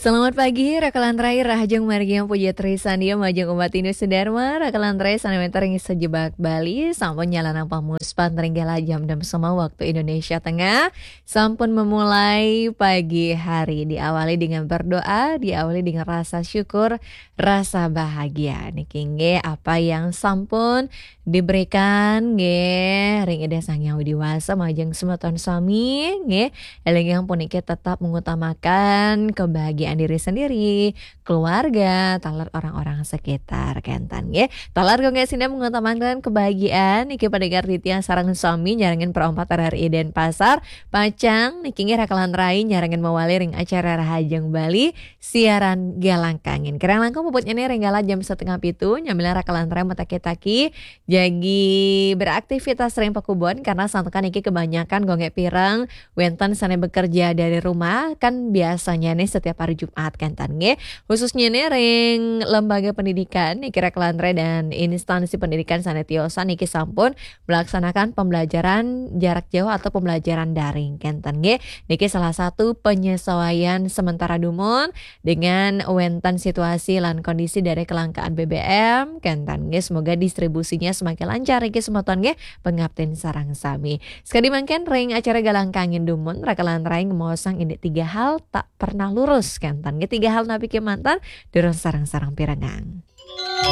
Selamat pagi, rakalan terakhir Rahajeng Margiang Puja Trisandia Majeng Umat Indu Sudarma rakalan terakhir Sanemeter yang sejebak Bali sampun nyalanan pamuspan teringgala jam dan sama waktu Indonesia Tengah sampun memulai pagi hari diawali dengan berdoa, diawali dengan rasa syukur, rasa bahagia. Niki nge apa yang sampun diberikan nge ring ida sang yang widiwasa majeng semeton sami nge elengang punike tetap mengutamakan kebahagiaan diri sendiri, keluarga, talar orang-orang sekitar kentan ya. Talar gonga sini mengutamakan kebahagiaan niki pada gartitian sarang sami nyarangan perempatan hari dan pasar pacang niki nge rakalan rai nyarangan mawali ring acara Rahajeng Bali siaran galang kangin. Kerang langkung puputnya nih renggala jam 6:30 nyamila rakalan rai metakitaki jagi beraktivitas sering pakubon karena santukan iki kebanyakan gonge pirang wenten sana bekerja dari rumah kan biasanya nih setiap hari Jumat kan nge khususnya nih ring lembaga pendidikan nih kira kelantre dan instansi pendidikan sana tiosan niki sampun melaksanakan pembelajaran jarak jauh atau pembelajaran daring kan nge niki salah satu penyesuaian sementara dumon dengan wenten situasi lan kondisi dari kelangkaan BBM kan nge semoga distribusinya semakin lancar iki semoton nge pengabten sarang sami. Sekali mangken ring acara galang kangin dumun rakalan rai ngemosang ini 3 hal tak pernah lurus kan tan 3 hal nabi ke mantan durung sarang-sarang pirengang.